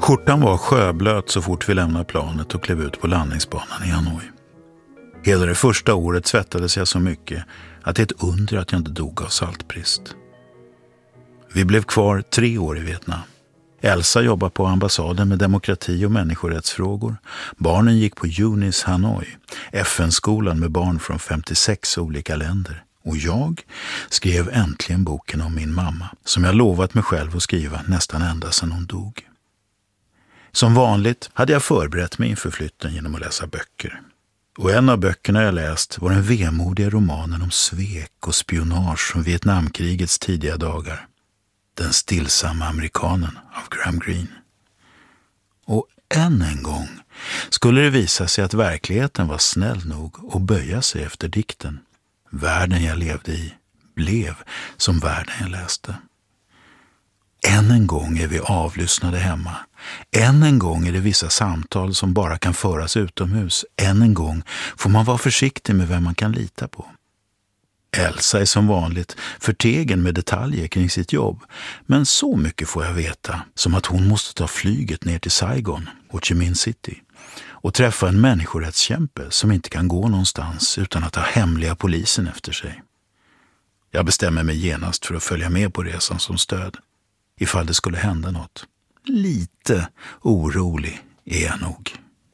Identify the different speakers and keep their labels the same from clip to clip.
Speaker 1: Skjortan var sjöblöt så fort vi lämnade planet och klev ut på landningsbanan i Hanoi. Hela det första året svettades jag så mycket att det är ett under att jag inte dog av saltbrist. Vi blev kvar 3 år i Vietnam. Elsa jobbade på ambassaden med demokrati- och människorättsfrågor. Barnen gick på UNIS Hanoi, FN-skolan med barn från 56 olika länder. Och jag skrev äntligen boken om min mamma, som jag lovat mig själv att skriva nästan ända sedan hon dog. Som vanligt hade jag förberett mig inför flytten genom att läsa böcker. Och en av böckerna jag läst var den vemodiga romanen om svek och spionage från Vietnamkrigets tidiga dagar. Den stillsamma amerikanen av Graham Greene. Och än en gång skulle det visa sig att verkligheten var snäll nog att böja sig efter dikten. Världen jag levde i blev som världen jag läste. Än en gång är vi avlyssnade hemma. Än en gång är det vissa samtal som bara kan föras utomhus. Än en gång får man vara försiktig med vem man kan lita på. Elsa är som vanligt förtegen med detaljer kring sitt jobb. Men så mycket får jag veta som att hon måste ta flyget ner till Saigon, Ho Chi Minh City, och träffa en människorättskämpe som inte kan gå någonstans utan att ha hemliga polisen efter sig. Jag bestämmer mig genast för att följa med på resan som stöd, ifall det skulle hända något. Lite orolig är jag nog.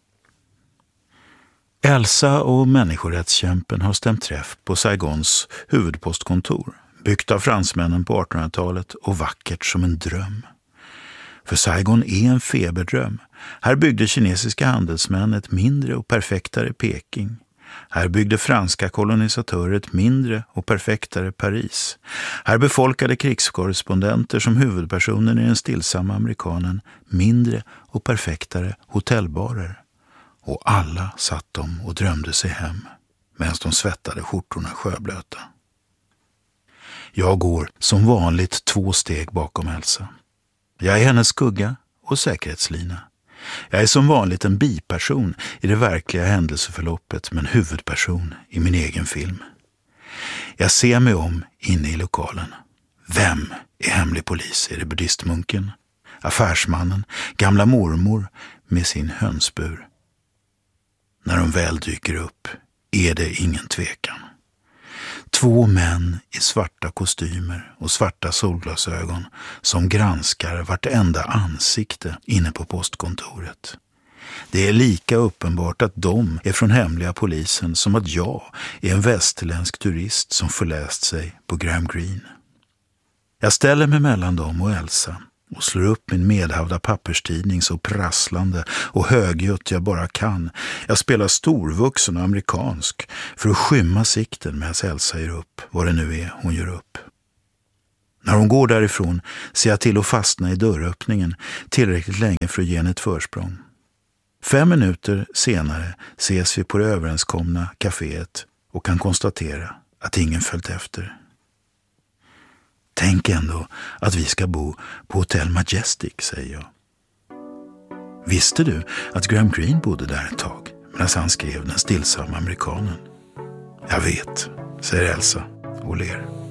Speaker 1: Elsa och människorättskämpen har stämt träff på Saigons huvudpostkontor, byggt av fransmännen på 1800-talet och vackert som en dröm. För Saigon är en feberdröm. Här byggde kinesiska handelsmän ett mindre och perfektare Peking. Här byggde franska kolonisatörer ett mindre och perfektare Paris. Här befolkade krigskorrespondenter som huvudpersonen i den stillsamma amerikanen mindre och perfektare hotellbarer. Och alla satt de och drömde sig hem medan de svettade skjortorna sjöblöta. Jag går som vanligt 2 steg bakom Elsa. Jag är hennes skugga och säkerhetslina. Jag är som vanligt en biperson i det verkliga händelseförloppet, men huvudperson i min egen film. Jag ser mig om inne i lokalen. Vem är hemlig polis? Är det buddhistmunken? Affärsmannen? Gamla mormor med sin hönsbur? När de väl dyker upp är det ingen tvekan. 2 män i svarta kostymer och svarta solglasögon som granskar vartenda ansikte inne på postkontoret. Det är lika uppenbart att de är från hemliga polisen som att jag är en västerländsk turist som förläst sig på Graham Greene. Jag ställer mig mellan dem och Elsa och slår upp min medhavda papperstidning så prasslande och högljutt jag bara kan. Jag spelar storvuxen och amerikansk för att skymma sikten medan Elsa gör upp vad det nu är hon gör upp. När hon går därifrån ser jag till att fastna i dörröppningen tillräckligt länge för att ge henne ett försprång. 5 minuter senare ses vi på det överenskomna kaféet och kan konstatera att ingen följt efter. Tänk ändå att vi ska bo på Hotel Majestic, säger jag. Visste du att Graham Greene bodde där ett tag medan han skrev Den stillsamma amerikanen? Jag vet, säger Elsa och ler.